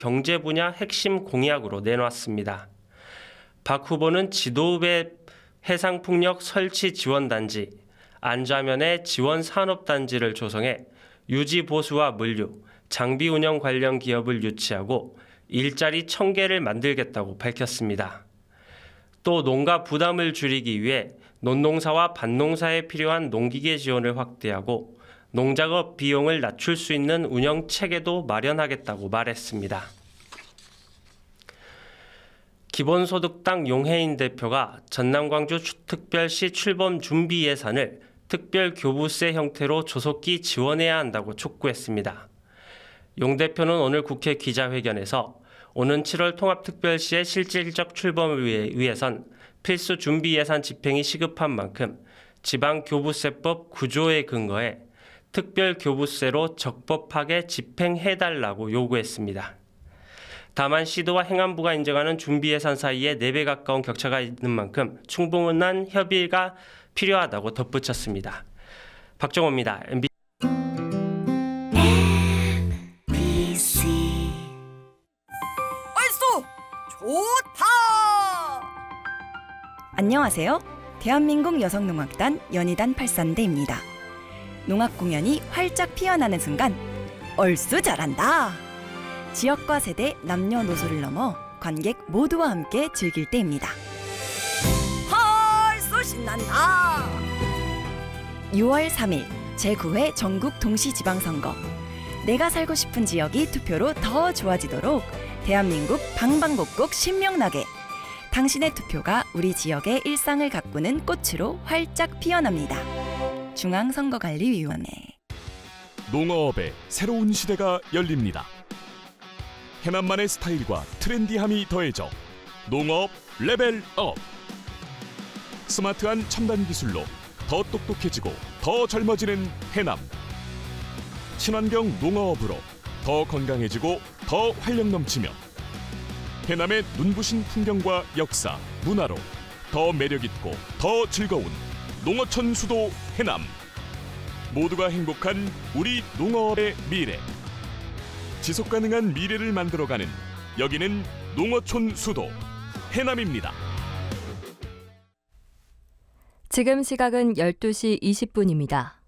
경제 분야 핵심 공약으로 내놓았습니다. 박 후보는 지도부의 해상풍력 설치 지원단지, 안좌면의 지원산업단지를 조성해 유지 보수와 물류, 장비 운영 관련 기업을 유치하고 일자리 1,000개를 만들겠다고 밝혔습니다. 또 농가 부담을 줄이기 위해 논농사와 밭농사에 필요한 농기계 지원을 확대하고 농작업 비용을 낮출 수 있는 운영 체계도 마련하겠다고 말했습니다. 기본소득당 용해인 대표가 전남 광주 특별시 출범 준비 예산을 특별교부세 형태로 조속히 지원해야 한다고 촉구했습니다. 용 대표는 오늘 국회 기자회견에서 오는 7월 통합특별시의 실질적 출범을 위해선 필수 준비 예산 집행이 시급한 만큼 지방교부세법 구조에 근거해 특별교부세로 적법하게 집행해달라고 요구했습니다. 다만 시도와 행안부가 인정하는 준비 예산 사이에 4배 가까운 격차가 있는 만큼 충분한 협의가 필요하다고 덧붙였습니다. 박정호입니다. 얼쏘 좋다. 안녕하세요. 대한민국 여성농악단 연희단 83대입니다. 농악 공연이 활짝 피어나는 순간 얼쑤 잘한다. 지역과 세대, 남녀노소를 넘어 관객 모두와 함께 즐길 때입니다. 헐쏘 신난다. 6월 3일 제9회 전국 동시지방선거. 내가 살고 싶은 지역이 투표로 더 좋아지도록 대한민국 방방곡곡 신명나게 당신의 투표가 우리 지역의 일상을 가꾸는 꽃으로 활짝 피어납니다. 중앙선거관리위원회. 농어업의 새로운 시대가 열립니다. 해남만의 스타일과 트렌디함이 더해져 농어업 레벨업. 스마트한 첨단 기술로 더 똑똑해지고 더 젊어지는 해남. 친환경 농어업으로 더 건강해지고 더 활력 넘치며 해남의 눈부신 풍경과 역사, 문화로 더 매력있고 더 즐거운 농어촌 수도 해남. 모두가 행복한 우리 농어업의 미래. 지속가능한 미래를 만들어가는 여기는 농어촌 수도 해남입니다. 지금 시각은 12시 20분입니다.